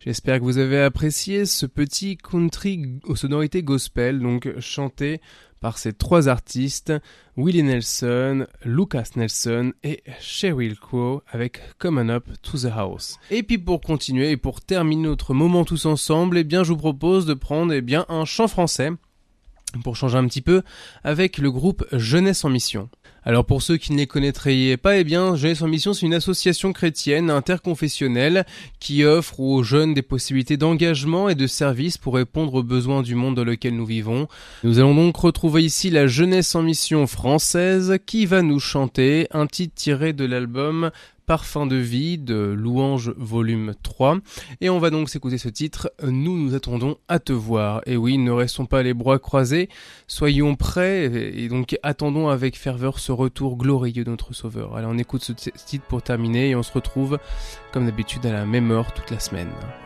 J'espère que vous avez apprécié ce petit country aux sonorités gospel, donc chanté par ces trois artistes, Willie Nelson, Lucas Nelson et Sheryl Crow avec Come On Up to the House. Et puis pour continuer et pour terminer notre moment tous ensemble, je vous propose de prendre un chant français pour changer un petit peu avec le groupe Jeunesse en Mission. Alors pour ceux qui ne les connaîtraient pas, Jeunesse en Mission, c'est une association chrétienne interconfessionnelle qui offre aux jeunes des possibilités d'engagement et de service pour répondre aux besoins du monde dans lequel nous vivons. Nous allons donc retrouver ici la Jeunesse en Mission française qui va nous chanter un titre tiré de l'album Parfum de vie de Louange volume 3. Et on va donc s'écouter ce titre, Nous attendons à te voir. Et oui, ne restons pas les bras croisés, soyons prêts et donc attendons avec ferveur ce retour glorieux de notre Sauveur. Allez, on écoute ce titre pour terminer et on se retrouve comme d'habitude à la même heure toute la semaine.